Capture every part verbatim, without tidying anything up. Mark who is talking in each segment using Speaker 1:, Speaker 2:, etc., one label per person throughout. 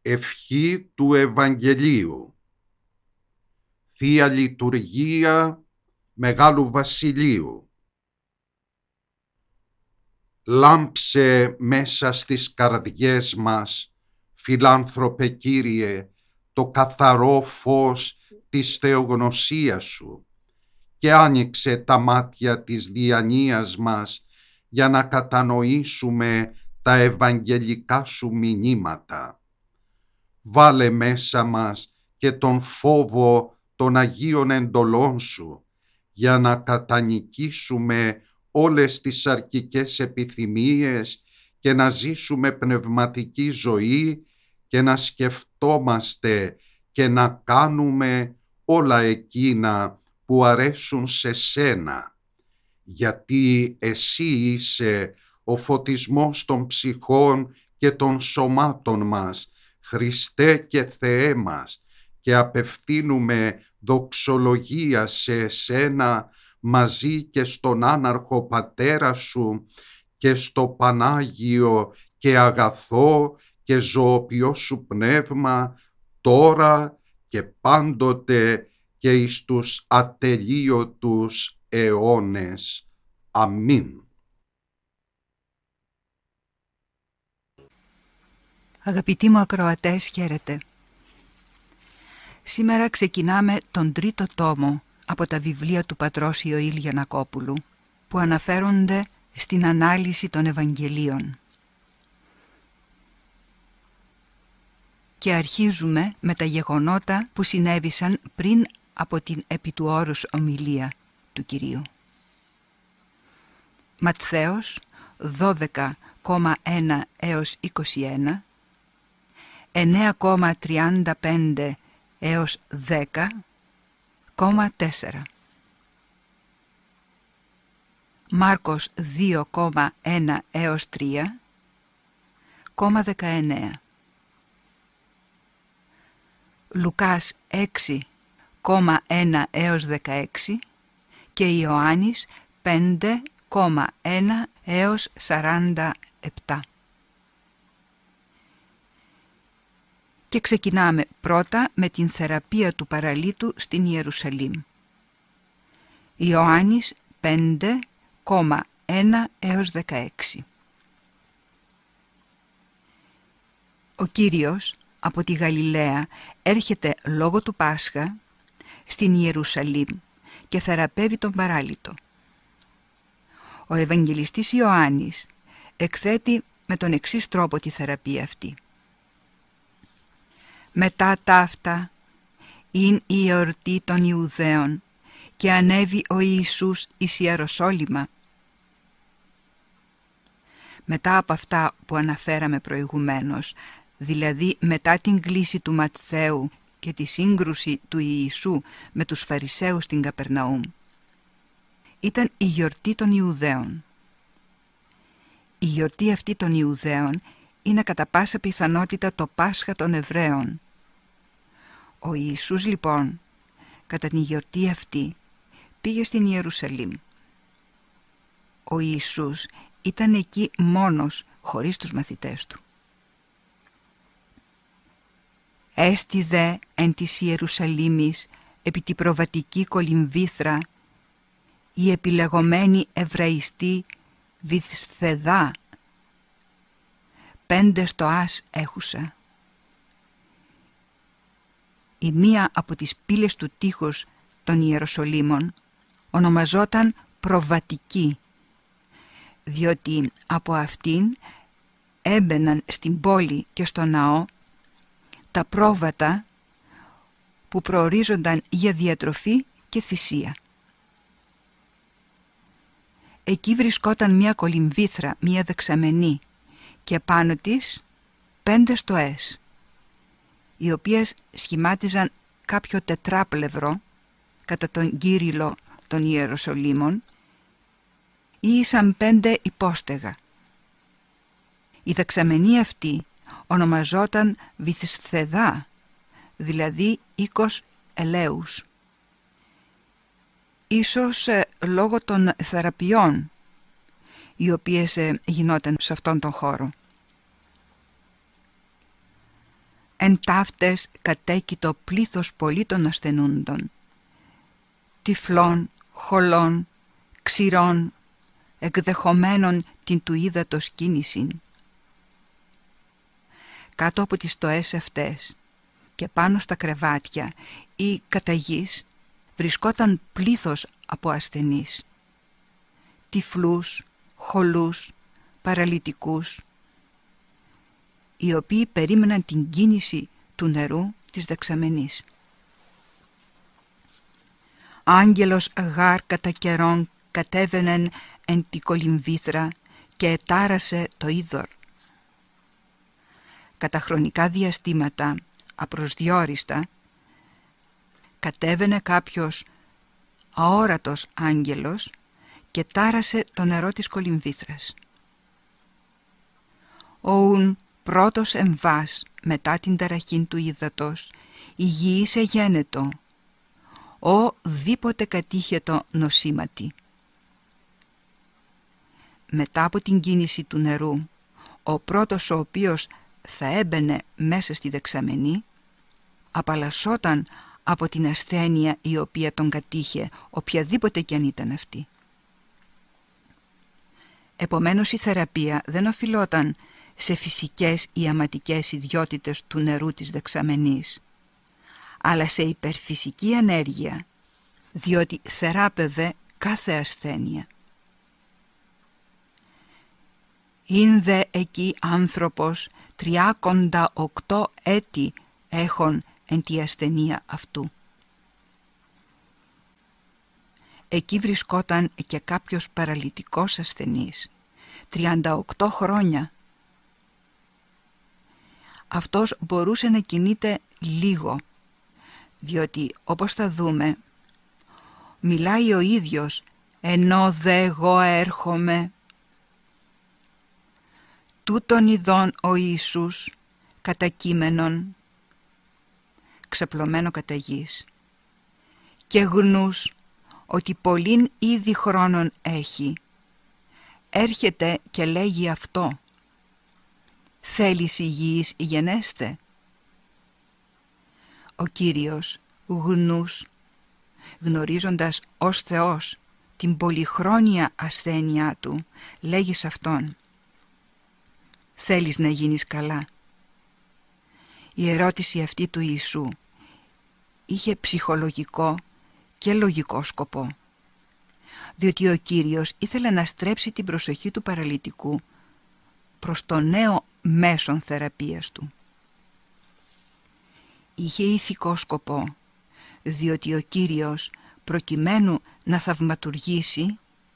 Speaker 1: Ευχή του Ευαγγελίου. Θεία Λειτουργία Μεγάλου Βασιλείου. Λάμψε μέσα στις καρδιές μας, φιλάνθρωπε Κύριε, το καθαρό φως της θεογνωσίας Σου και άνοιξε τα μάτια της διανοίας μας για να κατανοήσουμε τα ευαγγελικά Σου μηνύματα. Βάλε μέσα μας και τον φόβο των Αγίων εντολών Σου για να κατανικήσουμε όλες τις σαρκικές επιθυμίες και να ζήσουμε πνευματική ζωή και να σκεφτόμαστε και να κάνουμε όλα εκείνα που αρέσουν σε Σένα, γιατί Εσύ είσαι ο φωτισμός των ψυχών και των σωμάτων μας, Χριστέ και Θεέ μας, και απευθύνουμε δοξολογία σε Εσένα μαζί και στον άναρχο Πατέρα Σου και στο Πανάγιο και αγαθό και ζωοποιό Σου Πνεύμα, τώρα και πάντοτε και εις τους ατελείωτους αιώνες. Αμήν.
Speaker 2: Αγαπητοί μου ακροατές, χαίρετε. Σήμερα ξεκινάμε τον τρίτο τόμο από τα βιβλία του πατρός Ιωήλ Γιαννακόπουλου, που αναφέρονται στην ανάλυση των Ευαγγελίων. Και αρχίζουμε με τα γεγονότα που συνέβησαν πριν από την επί του όρους ομιλία του Κυρίου. Ματθαίος δώδεκα κόμμα ένα έως είκοσι ένα, εννέα κόμμα τριάντα πέντε έως δέκα κόμμα τέσσερα. Μάρκος δύο κόμμα ένα έως τρία κόμμα δεκαεννέα. Λουκάς έξι κόμμα ένα έως δεκαέξι και Ιωάννης πέντε κόμμα ένα έως σαράντα επτά. Και ξεκινάμε πρώτα με την θεραπεία του παραλίτου στην Ιερουσαλήμ. Ιωάννης πέντε κόμμα ένα έως δεκαέξι. Ο Κύριος από τη Γαλιλαία έρχεται λόγω του Πάσχα στην Ιερουσαλήμ και θεραπεύει τον παράλυτο. Ο Ευαγγελιστής Ιωάννης εκθέτει με τον εξής τρόπο τη θεραπεία αυτή. Μετά ταύτα ειν η εορτή των Ιουδαίων και ανέβη ο Ιησούς εις Ιεροσόλυμα. Μετά από αυτά που αναφέραμε προηγουμένως, δηλαδή μετά την κλίση του Ματθαίου και τη σύγκρουση του Ιησού με τους Φαρισαίους στην Καπερναούμ, ήταν η γιορτή των Ιουδαίων. Η γιορτή αυτή των Ιουδαίων είναι κατά πάσα πιθανότητα το Πάσχα των Εβραίων. Ο Ιησούς λοιπόν κατά την γιορτή αυτή πήγε στην Ιερουσαλήμ. Ο Ιησούς ήταν εκεί μόνος, χωρίς τους μαθητές του. Έστι δε εν της Ιερουσαλήμης επί τη προβατική κολυμβήθρα η επιλεγωμένη Εβραϊστή Βηθσθεδά, πέντε στοάς έχουσα. Η μία από τις πύλες του τείχους των Ιεροσολύμων ονομαζόταν Προβατική, διότι από αυτήν έμπαιναν στην πόλη και στο ναό τα πρόβατα που προορίζονταν για διατροφή και θυσία. Εκεί βρισκόταν μια κολυμβήθρα, μια δεξαμενή, και πάνω της πέντε στοές, οι οποίες σχημάτιζαν κάποιο τετράπλευρο κατά τον κύριλο των Ιεροσολύμων ή ήσαν πέντε υπόστεγα. Η δεξαμενή αυτή ονομαζόταν Βηθσθεδά, δηλαδή οίκος ελέους. Ίσως ε, λόγω των θεραπειών οι οποίες ε, γινόταν σε αυτόν τον χώρο. εν ταύτες κατέκειτο πλήθος πολύ των ασθενούντων, τυφλών, χολών, ξηρών, εκδεχομένων την του ύδατος κίνησιν. Κάτω από τις στοές αυτές και πάνω στα κρεβάτια ή κατά γης βρισκόταν πλήθος από ασθενείς, τυφλούς, χολούς, παραλυτικούς, οι οποίοι περίμεναν την κίνηση του νερού της δεξαμενής. Άγγελος γάρ κατά καιρόν κατέβαινεν εν τη κολυμβήθρα και ετάρασε το είδωρ. Κατά χρονικά διαστήματα, απροσδιόριστα, κατέβαινε κάποιος αόρατος άγγελος και τάρασε το νερό της κολυμβήθρας. Οουν πρώτος εμβάς μετά την ταραχήν του ύδατος, υγιής εγένετο, ο δίποτε κατήχετο νοσήματι. Μετά από την κίνηση του νερού, ο πρώτος ο οποίος θα έμπαινε μέσα στη δεξαμενή, απαλλασσόταν από την ασθένεια η οποία τον κατήχε, οποιαδήποτε κι αν ήταν αυτή. Επομένως η θεραπεία δεν οφειλόταν σε φυσικές ή αματικές ιδιότητες του νερού της δεξαμενής, αλλά σε υπερφυσική ενέργεια, διότι θεράπευε κάθε ασθένεια. «Ειν δε εκεί άνθρωπος τριάκοντα οκτώ έτη έχων εν τη ασθενεία αυτού». Εκεί βρισκόταν και κάποιος παραλυτικός ασθενής, τριάντα οκτώ χρόνια. Αυτός μπορούσε να κινείται λίγο, διότι όπως θα δούμε, μιλάει ο ίδιος, ενώ δε εγώ έρχομαι. Τούτον ειδών ο Ιησούς, κατακείμενον, ξαπλωμένο κατά γης, και γνούς ότι πολλήν ήδη χρόνων έχει, έρχεται και λέγει αυτό, θέλεις υγιής γενέστε. Ο Κύριος γνούς, γνωρίζοντας ως Θεός την πολυχρόνια ασθένειά του, λέγει σε αυτόν, θέλεις να γίνεις καλά. Η ερώτηση αυτή του Ιησού είχε ψυχολογικό και λογικό σκοπό, διότι ο Κύριος ήθελε να στρέψει την προσοχή του παραλυτικού προς το νέο μέσον θεραπείας του. Είχε ηθικό σκοπό, διότι ο Κύριος, προκειμένου να θαυματουργήσει,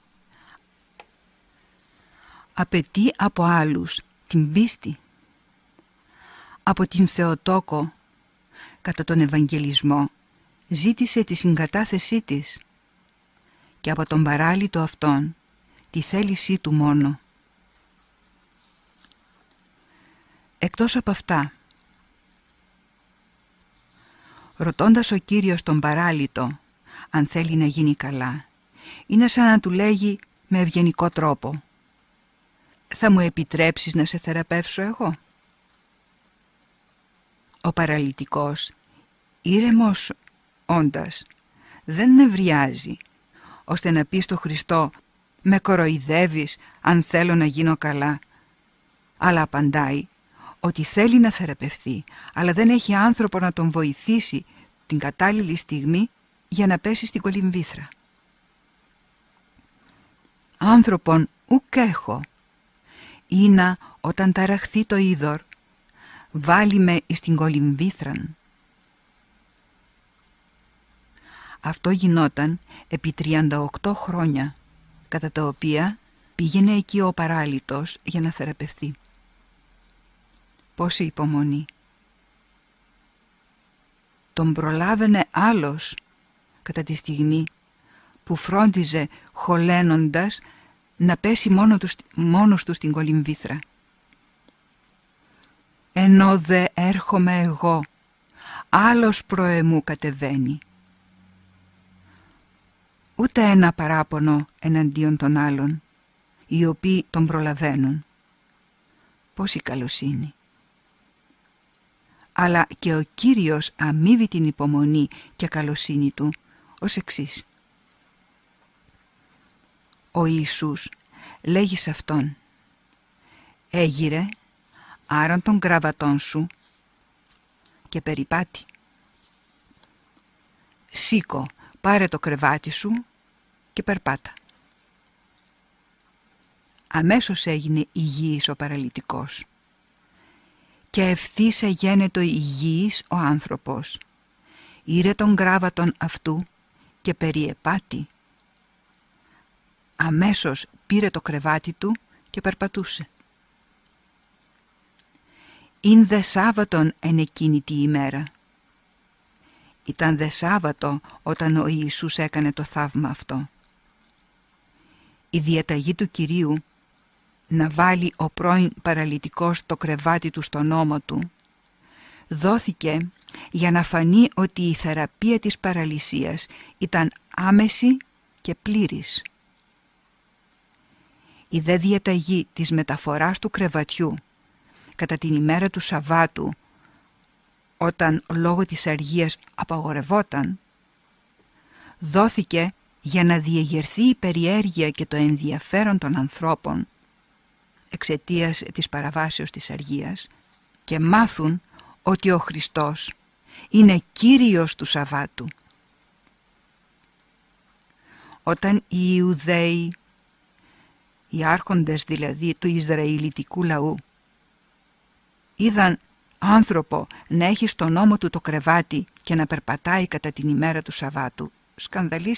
Speaker 2: απαιτεί από άλλους την πίστη. Από την Θεοτόκο, κατά τον Ευαγγελισμό, ζήτησε τη συγκατάθεσή της και από τον παράλυτο αυτόν τη θέλησή του μόνο. Εκτός από αυτά, ρωτώντας ο Κύριος τον παράλυτο αν θέλει να γίνει καλά, είναι σαν να του λέγει με ευγενικό τρόπο, θα μου επιτρέψεις να σε θεραπεύσω εγώ? Ο παραλυτικός, ήρεμος όντας, δεν νευριάζει, ώστε να πει στο Χριστό «Με κοροϊδεύεις αν θέλω να γίνω καλά», αλλά απαντάει ότι θέλει να θεραπευθεί, αλλά δεν έχει άνθρωπο να τον βοηθήσει την κατάλληλη στιγμή για να πέσει στην κολυμβήθρα. «Άνθρωπον ουκ έχω, ήνα όταν ταραχθεί το είδωρ, βάλει με εις την κολυμβήθραν». Αυτό γινόταν επί τριάντα οκτώ χρόνια, κατά τα οποία πήγαινε εκεί ο παράλυτος για να θεραπευθεί. Πόση υπομονή! Τον προλάβαινε άλλος κατά τη στιγμή που φρόντιζε χωλένοντας να πέσει μόνο του, μόνος του στην κολυμβήθρα. «Ενώ δε έρχομαι εγώ, άλλος προεμού κατεβαίνει». Ούτε ένα παράπονο εναντίον των άλλων, οι οποίοι τον προλαβαίνουν. Πόση καλοσύνη! αλλά και ο Κύριος αμείβει την υπομονή και καλοσύνη του ως εξής. Ο Ιησούς λέγει σε αυτόν: «Έγιρε, άραν των κραβατών σου και περιπάτη. Σήκω, πάρε το κρεβάτι σου και περπάτα». Αμέσως έγινε υγιής ο παραλυτικός και ευθύς εγένετο υγιής ο άνθρωπος. Ήρε τον κράβατον αυτού και περιεπάτη. Αμέσως πήρε το κρεβάτι του και περπατούσε. «Ειν δε Σάββατον εν εκείνη τη ημέρα». Ήταν δε Σάββατο όταν ο Ιησούς έκανε το θαύμα αυτό. Η διαταγή του Κυρίου να βάλει ο πρώην παραλυτικός το κρεβάτι του στον ώμο του δόθηκε για να φανεί ότι η θεραπεία της παραλυσίας ήταν άμεση και πλήρης. Η δε διαταγή της μεταφοράς του κρεβατιού κατά την ημέρα του Σαββάτου, όταν λόγω της αργίας απαγορευόταν, δόθηκε για να διεγερθεί η περιέργεια και το ενδιαφέρον των ανθρώπων εξαιτίας της παραβάσεως της αργίας και μάθουν ότι ο Χριστός είναι Κύριος του Σαββάτου. Όταν οι Ιουδαίοι, οι άρχοντες δηλαδή του Ισραηλιτικού λαού, είδαν άνθρωπο να έχει στον ώμο του το κρεβάτι και να περπατάει κατά την ημέρα του Σαββάτου, σκανδαλίστηκαν.